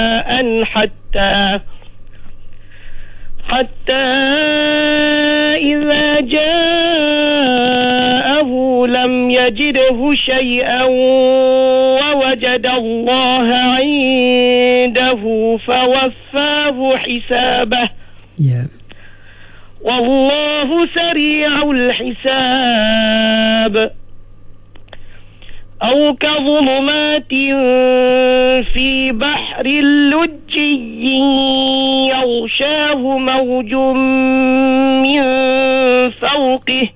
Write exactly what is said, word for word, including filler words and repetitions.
حتى حتى إذا جاءه لم يجده شيئا ووجد الله عنده فوفاه حسابه yeah. والله سريع الحساب. أو كظلمات في بحر لجي يغشاه موج من فوقه